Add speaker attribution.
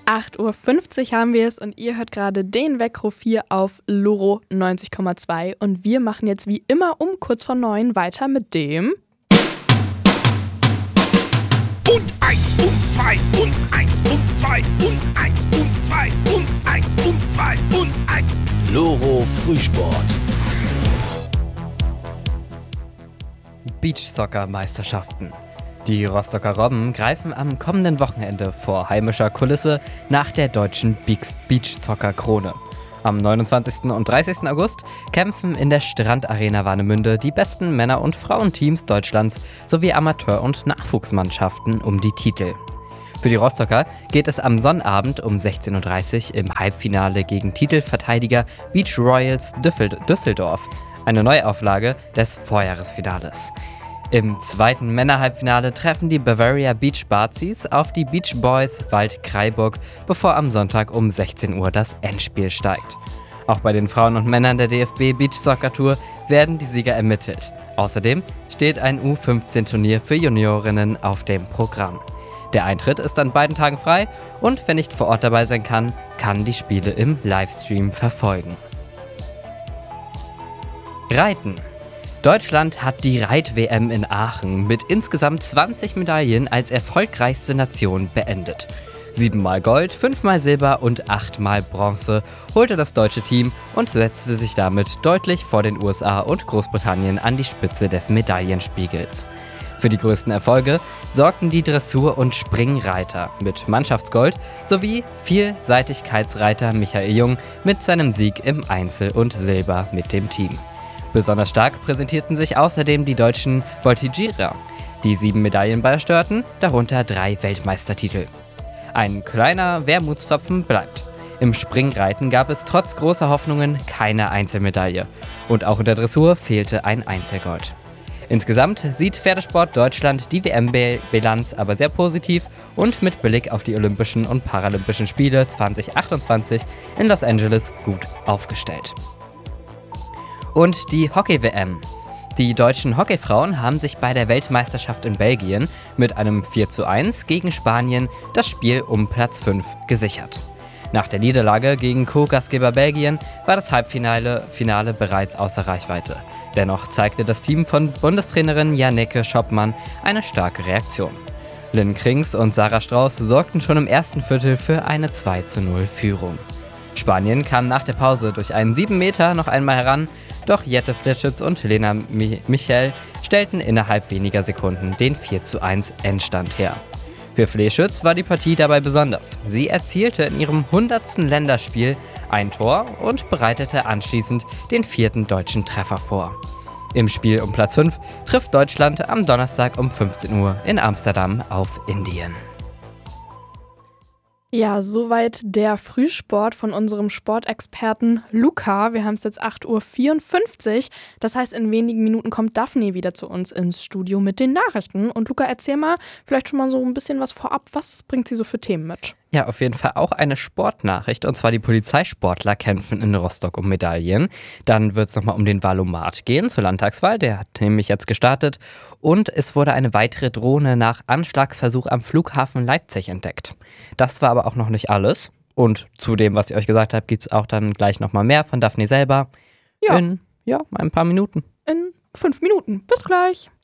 Speaker 1: 8:50 Uhr haben wir es und ihr hört gerade den Weckruf hier auf Loro 90,2 und wir machen jetzt wie immer um kurz vor 9 weiter mit dem...
Speaker 2: Und 1 und 2 und 1 und 2 und 1 und 2 und 1 und 2 und 1.
Speaker 3: Loro Frühsport.
Speaker 4: Beachsoccer-Meisterschaften. Die Rostocker Robben greifen am kommenden Wochenende vor heimischer Kulisse nach der deutschen Beachsoccer-Krone. Am 29. und 30. August kämpfen in der Strandarena Warnemünde die besten Männer- und Frauenteams Deutschlands sowie Amateur- und Nachwuchsmannschaften um die Titel. Für die Rostocker geht es am Sonnabend um 16:30 Uhr im Halbfinale gegen Titelverteidiger Beach Royals Düsseldorf, eine Neuauflage des Vorjahresfinales. Im zweiten Männerhalbfinale treffen die Bavaria Beach Bazis auf die Beach Boys Wald-Kraiburg, bevor am Sonntag um 16 Uhr das Endspiel steigt. Auch bei den Frauen und Männern der DFB Beach Soccer Tour werden die Sieger ermittelt. Außerdem steht ein U15-Turnier für Juniorinnen auf dem Programm. Der Eintritt ist an beiden Tagen frei und wer nicht vor Ort dabei sein kann, kann die Spiele im Livestream verfolgen. Reiten. Deutschland hat die Reit-WM in Aachen mit insgesamt 20 Medaillen als erfolgreichste Nation beendet. 7-mal Gold, 5-mal Silber und 8-mal Bronze holte das deutsche Team und setzte sich damit deutlich vor den USA und Großbritannien an die Spitze des Medaillenspiegels. Für die größten Erfolge sorgten die Dressur- und Springreiter mit Mannschaftsgold sowie Vielseitigkeitsreiter Michael Jung mit seinem Sieg im Einzel und Silber mit dem Team. Besonders stark präsentierten sich außerdem die deutschen Voltigierer, die 7 Medaillen beisteuerten, darunter 3 Weltmeistertitel. Ein kleiner Wermutstropfen bleibt. Im Springreiten gab es trotz großer Hoffnungen keine Einzelmedaille und auch in der Dressur fehlte ein Einzelgold. Insgesamt sieht Pferdesport Deutschland die WM-Bilanz aber sehr positiv und mit Blick auf die Olympischen und Paralympischen Spiele 2028 in Los Angeles gut aufgestellt. Und die Hockey-WM. Die deutschen Hockeyfrauen haben sich bei der Weltmeisterschaft in Belgien mit einem 4:1 gegen Spanien das Spiel um Platz 5 gesichert. Nach der Niederlage gegen Co-Gastgeber Belgien war das Halbfinale bereits außer Reichweite. Dennoch zeigte das Team von Bundestrainerin Janneke Schoppmann eine starke Reaktion. Lynn Krings und Sarah Strauß sorgten schon im ersten Viertel für eine 2:0 Führung. Spanien kam nach der Pause durch einen 7 Meter noch einmal heran, doch Jette Fletschitz und Lena Michel stellten innerhalb weniger Sekunden den 4:1 Endstand her. Für Fleschütz war die Partie dabei besonders. Sie erzielte in ihrem 100. Länderspiel ein Tor und bereitete anschließend den 4. deutschen Treffer vor. Im Spiel um Platz 5 trifft Deutschland am Donnerstag um 15 Uhr in Amsterdam auf Indien.
Speaker 1: Ja, soweit der Frühsport von unserem Sportexperten Luca. Wir haben es jetzt 8:54 Uhr. Das heißt, in wenigen Minuten kommt Daphne wieder zu uns ins Studio mit den Nachrichten. Und Luca, erzähl mal vielleicht schon mal so ein bisschen was vorab. Was bringt sie so für Themen mit?
Speaker 4: Ja, auf jeden Fall auch eine Sportnachricht. Und zwar die Polizeisportler kämpfen in Rostock um Medaillen. Dann wird es nochmal um den Valomat gehen zur Landtagswahl. Der hat nämlich jetzt gestartet. Und es wurde eine weitere Drohne nach Anschlagsversuch am Flughafen Leipzig entdeckt. Das war aber auch noch nicht alles. Und zu dem, was ich euch gesagt habe, gibt es auch dann gleich nochmal mehr von Daphne selber.
Speaker 1: Ja.
Speaker 4: In ein paar Minuten.
Speaker 1: In 5 Minuten. Bis gleich.